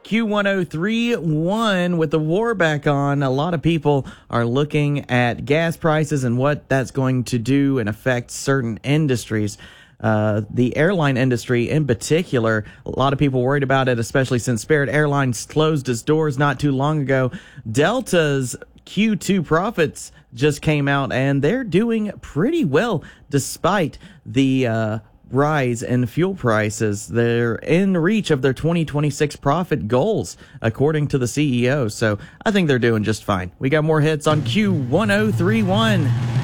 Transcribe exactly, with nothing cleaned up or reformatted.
Q one oh three one, with the war back on, a lot of people are looking at gas prices and what that's going to do and affect certain industries. Uh, the airline industry in particular, a lot of people worried about it, especially since Spirit Airlines closed its doors not too long ago. Delta's Q two profits just came out, and they're doing pretty well despite the uh, rise in fuel prices. They're in reach of their twenty twenty-six profit goals, according to the C E O. So I think they're doing just fine. We got more hits on Q one oh three one.